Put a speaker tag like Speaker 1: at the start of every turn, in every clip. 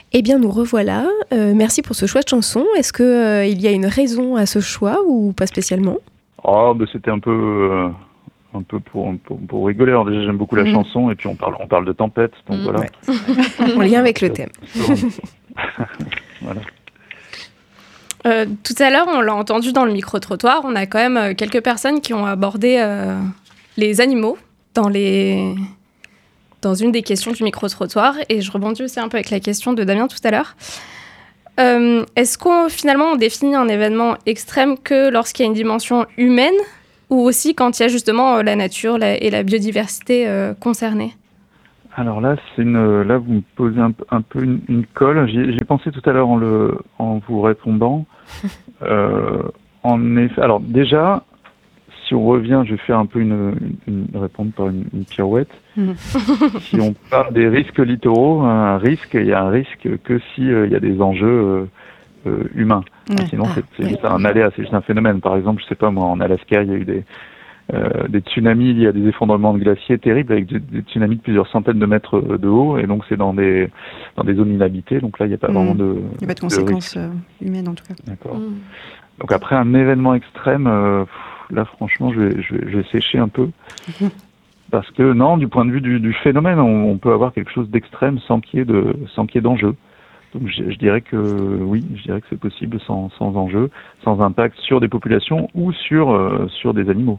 Speaker 1: Eh bien, nous revoilà. Merci pour ce choix de chanson. Est-ce qu'il y a une raison à ce choix ou pas spécialement ?
Speaker 2: C'était un peu pour rigoler. Alors déjà, j'aime beaucoup la chanson et puis on parle de tempête, donc voilà.
Speaker 1: Ouais. En lien avec le thème.
Speaker 2: Voilà.
Speaker 3: Tout à l'heure, on l'a entendu dans le micro-trottoir, on a quand même quelques personnes qui ont abordé les animaux dans une des questions du micro-trottoir, et je rebondis aussi un peu avec la question de Damien tout à l'heure. Est-ce qu'on définit un événement extrême que lorsqu'il y a une dimension humaine, ou aussi quand il y a justement la nature et la biodiversité concernée ?
Speaker 2: Alors là, là vous me posez un peu une colle. J'y ai pensé tout à l'heure en vous répondant. En effet, alors déjà, si on revient, je vais faire un peu répondre par une pirouette. Si on parle des risques littoraux, il y a un risque que si il y a des enjeux humains. Sinon, c'est juste un aléa, c'est juste un phénomène. Par exemple, je sais pas moi, en Alaska, il y a eu des tsunamis, il y a des effondrements de glaciers terribles avec des tsunamis de plusieurs centaines de mètres de haut, et donc c'est dans des zones inhabitées. Donc là, il n'y a pas vraiment de.
Speaker 4: Il n'y a pas de conséquences humaines en tout cas.
Speaker 2: D'accord. Donc après un événement extrême, là franchement, je vais sécher un peu. Parce que non, du point de vue du phénomène, on peut avoir quelque chose d'extrême sans qu'il y ait d'enjeu. Donc je dirais que oui, c'est possible sans enjeu, sans impact sur des populations ou sur des animaux.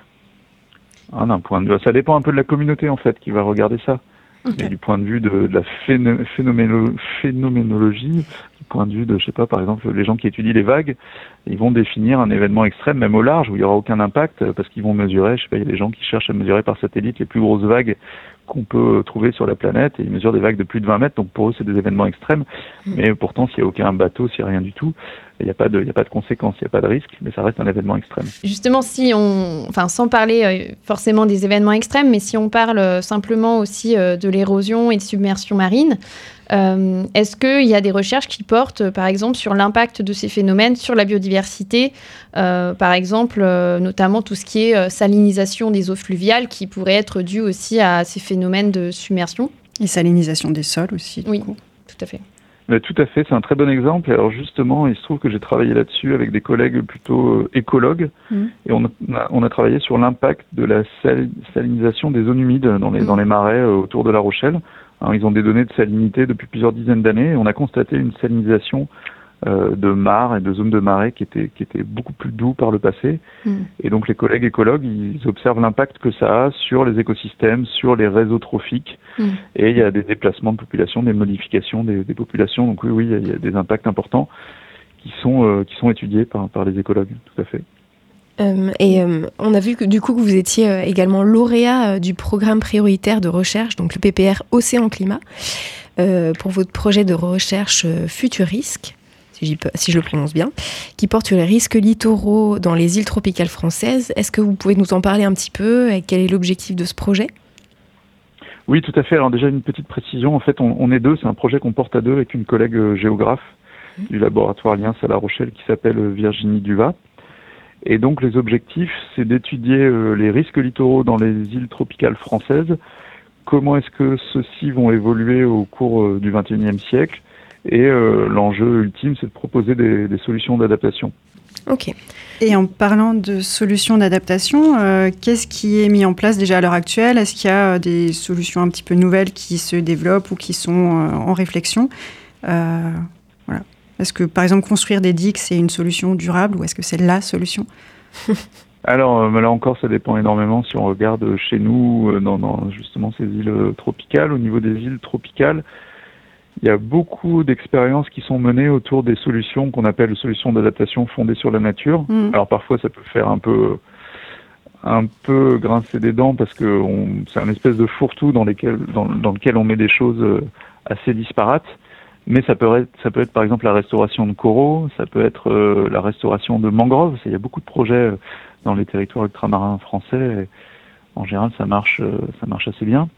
Speaker 2: D'un point de vue, ça dépend un peu de la communauté en fait qui va regarder ça. Okay. Mais du point de vue de la phénoménologie, du point de vue de, je sais pas, par exemple, les gens qui étudient les vagues, ils vont définir un événement extrême, même au large, où il n'y aura aucun impact, parce qu'ils vont mesurer, je sais pas, il y a des gens qui cherchent à mesurer par satellite les plus grosses vagues qu'on peut trouver sur la planète, et ils mesurent des vagues de plus de 20 mètres, donc pour eux c'est des événements extrêmes, mais pourtant s'il n'y a aucun bateau, s'il n'y a rien du tout, il n'y a pas de conséquences, il n'y a pas de risque, mais ça reste un événement extrême.
Speaker 5: Justement, sans parler forcément des événements extrêmes, mais si on parle simplement aussi de l'érosion et de submersion marine, est-ce qu'il y a des recherches qui portent, par exemple, sur l'impact de ces phénomènes sur la biodiversité, par exemple, notamment tout ce qui est salinisation des eaux fluviales, qui pourrait être dû aussi à ces phénomènes de submersion ?
Speaker 4: Et salinisation des sols aussi.
Speaker 5: Oui, tout à fait.
Speaker 2: Tout à fait, c'est un très bon exemple. Alors justement, il se trouve que j'ai travaillé là-dessus avec des collègues plutôt écologues, et on a travaillé sur l'impact de la salinisation des zones humides dans les marais autour de La Rochelle. Alors, ils ont des données de salinité depuis plusieurs dizaines d'années, et on a constaté une salinisation de mares et de zones de marais qui étaient beaucoup plus doux par le passé. Et donc les collègues écologues, ils observent l'impact que ça a sur les écosystèmes, sur les réseaux trophiques, et il y a des déplacements de population, des modifications des populations. Donc oui, il y a des impacts importants qui sont étudiés par les écologues, tout à fait.
Speaker 1: On a vu que du coup que vous étiez également lauréat du programme prioritaire de recherche, donc le PPR Océan Climat, pour votre projet de recherche Futurisque, si je le prononce bien, qui porte sur les risques littoraux dans les îles tropicales françaises. Est-ce que vous pouvez nous en parler un petit peu et quel est l'objectif de ce projet ?
Speaker 2: Oui, tout à fait. Alors déjà une petite précision, en fait on est deux, c'est un projet qu'on porte à deux avec une collègue géographe du laboratoire Liens à La Rochelle qui s'appelle Virginie Duvat. Et donc les objectifs, c'est d'étudier les risques littoraux dans les îles tropicales françaises, comment est-ce que ceux-ci vont évoluer au cours du XXIe siècle, et l'enjeu ultime, c'est de proposer des solutions d'adaptation.
Speaker 1: Ok.
Speaker 4: Et en parlant de solutions d'adaptation, qu'est-ce qui est mis en place déjà à l'heure actuelle ? Est-ce qu'il y a des solutions un petit peu nouvelles qui se développent ou qui sont en réflexion ? Voilà. Est-ce que, par exemple, construire des digues, c'est une solution durable ou est-ce que c'est la solution ?
Speaker 2: Alors, là encore, ça dépend énormément si on regarde chez nous, dans justement ces îles tropicales. Au niveau des îles tropicales, il y a beaucoup d'expériences qui sont menées autour des solutions qu'on appelle solutions d'adaptation fondées sur la nature. Alors parfois, ça peut faire un peu grincer des dents parce que c'est un espèce de fourre-tout dans lequel on met des choses assez disparates. Mais ça peut être par exemple la restauration de coraux, ça peut être la restauration de mangroves. Il y a beaucoup de projets dans les territoires ultramarins français. Et en général, ça marche assez bien.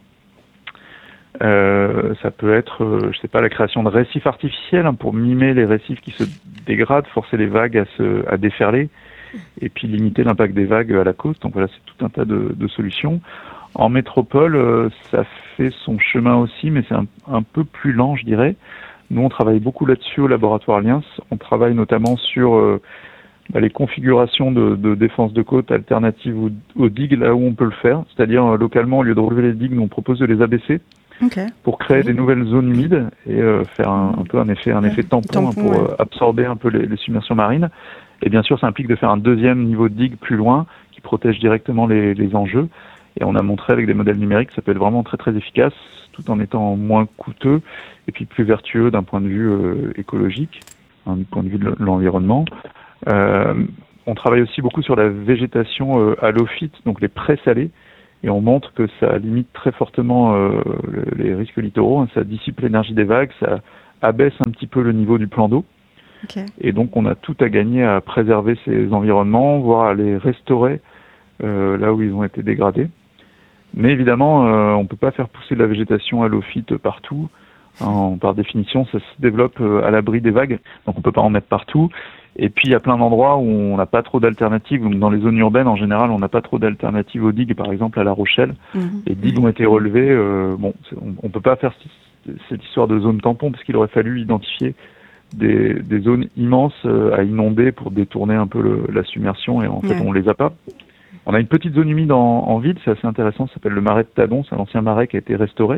Speaker 2: Ça peut être, la création de récifs artificiels pour mimer les récifs qui se dégradent, forcer les vagues à déferler, et puis limiter l'impact des vagues à la côte. Donc voilà, c'est tout un tas de solutions. En métropole, ça fait son chemin aussi, mais c'est un peu plus lent, je dirais. Nous, on travaille beaucoup là-dessus au laboratoire Liens. On travaille notamment sur les configurations de défense de côte alternatives aux digues, là où on peut le faire. C'est-à-dire, localement, au lieu de relever les digues, nous, on propose de les abaisser pour créer des nouvelles zones humides et faire un peu un effet tampon pour absorber un peu les submersions marines. Et bien sûr, ça implique de faire un deuxième niveau de digue plus loin qui protège directement les enjeux. Et on a montré avec des modèles numériques que ça peut être vraiment très très efficace tout en étant moins coûteux et puis plus vertueux d'un point de vue écologique, du point de vue de l'environnement. On travaille aussi beaucoup sur la végétation halophyte, donc les prés salés, et on montre que ça limite très fortement les risques littoraux, ça dissipe l'énergie des vagues, ça abaisse un petit peu le niveau du plan d'eau. Et donc on a tout à gagner à préserver ces environnements, voire à les restaurer là où ils ont été dégradés. Mais évidemment, on ne peut pas faire pousser de la végétation halophyte partout. Par définition, ça se développe à l'abri des vagues, donc on ne peut pas en mettre partout. Et puis il y a plein d'endroits où on n'a pas trop d'alternatives. Donc dans les zones urbaines, en général, on n'a pas trop d'alternatives aux digues. Par exemple, à La Rochelle, les digues ont été relevées. On ne peut pas faire cette histoire de zone tampon parce qu'il aurait fallu identifier des zones immenses à inonder pour détourner un peu la submersion. Et en fait, on les a pas. On a une petite zone humide en ville, c'est assez intéressant. Ça s'appelle le marais de Tadon. C'est un ancien marais qui a été restauré.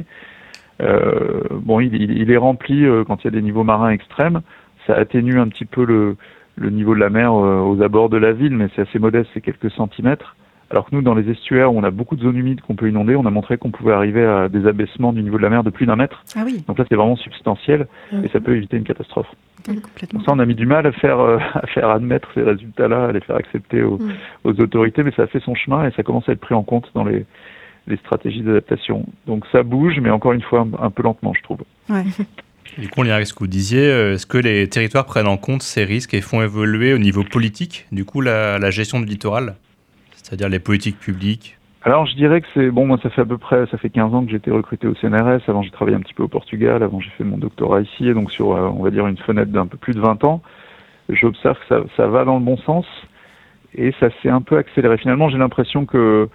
Speaker 2: Il est rempli quand il y a des niveaux marins extrêmes. Ça atténue un petit peu le niveau de la mer aux abords de la ville, mais c'est assez modeste, c'est quelques centimètres. Alors que nous, dans les estuaires où on a beaucoup de zones humides qu'on peut inonder, on a montré qu'on pouvait arriver à des abaissements du niveau de la mer de plus d'1 mètre.
Speaker 4: Ah oui.
Speaker 2: Donc là, c'est vraiment substantiel et ça peut éviter une catastrophe.
Speaker 4: Complètement.
Speaker 2: Donc ça, on a mis du mal à faire admettre ces résultats-là, à les faire accepter aux autorités, mais ça a fait son chemin et ça commence à être pris en compte dans les stratégies d'adaptation. Donc ça bouge, mais encore une fois, un peu lentement, je trouve.
Speaker 4: Ouais.
Speaker 6: Du coup, on lien avec ce que vous disiez, est-ce que les territoires prennent en compte ces risques et font évoluer au niveau politique, du coup, la gestion du littoral, c'est-à-dire les politiques publiques?
Speaker 2: Alors, je dirais que moi, ça fait 15 ans que j'ai été recruté au CNRS. Avant, j'ai travaillé un petit peu au Portugal. Avant, j'ai fait mon doctorat ici. Et donc, sur, on va dire, une fenêtre d'un peu plus de 20 ans, j'observe que ça va dans le bon sens. Et ça s'est un peu accéléré. Finalement, j'ai l'impression que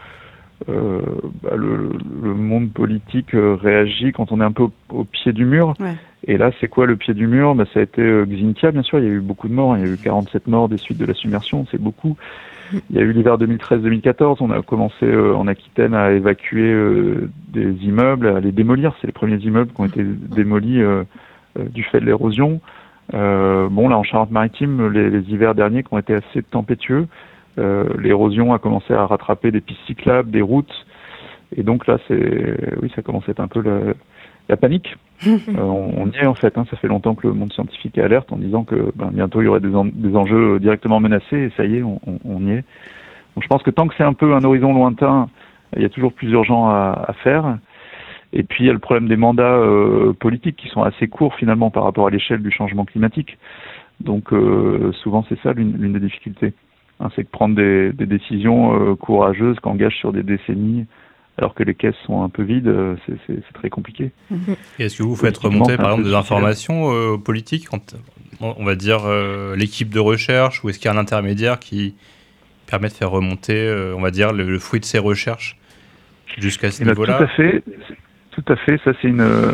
Speaker 2: le monde politique réagit quand on est un peu au pied du mur.
Speaker 4: Ouais.
Speaker 2: Et là, c'est quoi le pied du mur? Ça a été Xynthia, bien sûr. Il y a eu beaucoup de morts. Il y a eu 47 morts des suites de la submersion. C'est beaucoup. Il y a eu l'hiver 2013-2014. On a commencé en Aquitaine à évacuer des immeubles, à les démolir. C'est les premiers immeubles qui ont été démolis du fait de l'érosion. Là, en Charente-Maritime, les hivers derniers qui ont été assez tempétueux, l'érosion a commencé à rattraper des pistes cyclables, des routes. Et donc là, ça commence à être un peu la panique. On y est en fait. Ça fait longtemps que le monde scientifique est alerte en disant que bientôt il y aurait des enjeux directement menacés. Et ça y est, on y est. Donc je pense que tant que c'est un peu un horizon lointain, il y a toujours plus urgent à faire. Et puis il y a le problème des mandats politiques qui sont assez courts finalement par rapport à l'échelle du changement climatique. Donc souvent c'est ça l'une des difficultés. C'est de prendre des décisions courageuses qui engagent sur des décennies. Alors que les caisses sont un peu vides, c'est très compliqué.
Speaker 6: Et est-ce que vous faites remonter, par exemple, des informations aux politiques, on va dire l'équipe de recherche, ou est-ce qu'il y a un intermédiaire qui permet de faire remonter, on va dire, le fruit de ces recherches jusqu'à ce niveau-là?
Speaker 2: Tout à fait. Ça, c'est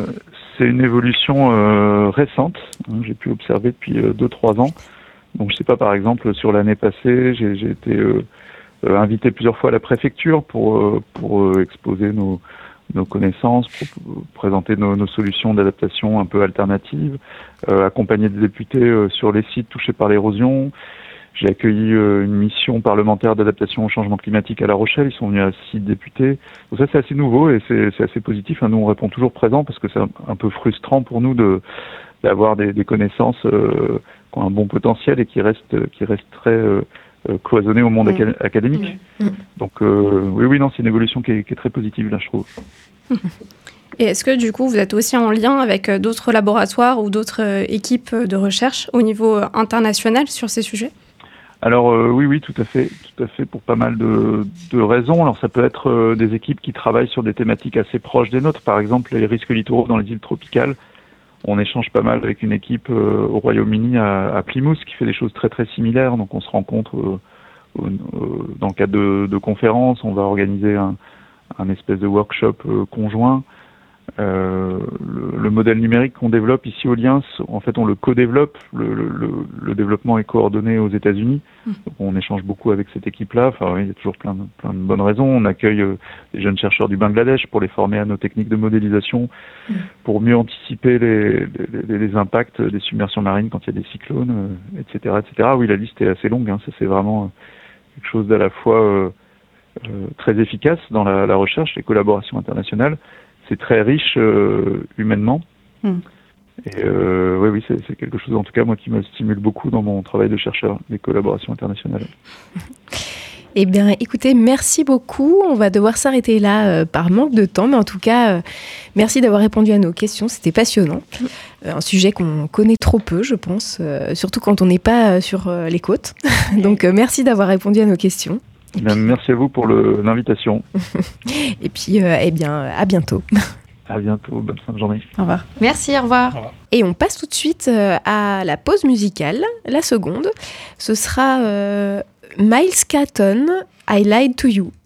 Speaker 2: une évolution récente. J'ai pu observer depuis 2-3 ans. Donc, je sais pas, par exemple, sur l'année passée, j'ai été invité plusieurs fois à la préfecture pour exposer nos connaissances, pour présenter nos solutions d'adaptation un peu alternatives, accompagner des députés sur les sites touchés par l'érosion. J'ai accueilli une mission parlementaire d'adaptation au changement climatique à La Rochelle. Ils sont venus à 6 députés. Donc ça, c'est assez nouveau et c'est assez positif. Nous, on répond toujours présent parce que c'est un peu frustrant pour nous d'avoir des connaissances qui ont un bon potentiel et qui restent très cloisonné au monde académique. Donc oui, c'est une évolution qui est très positive là, je trouve.
Speaker 3: Et est-ce que du coup vous êtes aussi en lien avec d'autres laboratoires ou d'autres équipes de recherche au niveau international sur ces sujets?
Speaker 2: Alors oui, tout à fait, pour pas mal de raisons. Alors ça peut être des équipes qui travaillent sur des thématiques assez proches des nôtres, par exemple les risques littoraux dans les îles tropicales. On échange pas mal avec une équipe au Royaume-Uni à Plymouth qui fait des choses très très similaires. Donc on se rencontre dans le cadre de conférences. On va organiser un espèce de workshop conjoint. le modèle numérique qu'on développe ici au Liens, en fait, on le co-développe. Le développement est coordonné aux États-Unis. Donc, on échange beaucoup avec cette équipe-là. Enfin, oui, il y a toujours plein de bonnes raisons. On accueille des jeunes chercheurs du Bangladesh pour les former à nos techniques de modélisation, pour mieux anticiper les impacts des submersions marines quand il y a des cyclones, etc., etc. Oui, la liste est assez longue. Hein. Ça, c'est vraiment quelque chose d'à la fois très efficace dans la recherche, les collaborations internationales. C'est très riche humainement. Et oui, c'est quelque chose, en tout cas, moi, qui me stimule beaucoup dans mon travail de chercheur, les collaborations internationales.
Speaker 1: Eh bien, écoutez, merci beaucoup. On va devoir s'arrêter là par manque de temps, mais en tout cas, merci d'avoir répondu à nos questions. C'était passionnant. Un sujet qu'on connaît trop peu, je pense, surtout quand on n'est pas sur les côtes. Donc, merci d'avoir répondu à nos questions.
Speaker 2: Merci à vous pour l'invitation.
Speaker 1: Et puis, eh bien, à bientôt.
Speaker 2: À bientôt, bonne fin de journée.
Speaker 4: Au revoir.
Speaker 5: Merci, au revoir.
Speaker 1: Et on passe tout de suite à la pause musicale, la seconde. Ce sera Miles Catton, I Lied to You.